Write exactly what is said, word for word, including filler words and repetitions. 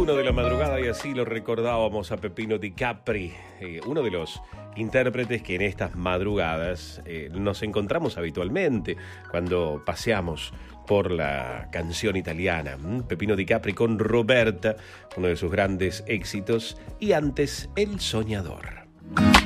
uno de la madrugada y así lo recordábamos a Pepino Di Capri, eh, uno de los intérpretes que en estas madrugadas eh, nos encontramos habitualmente cuando paseamos por la canción italiana. Pepino Di Capri con Roberta, uno de sus grandes éxitos, y antes El Soñador.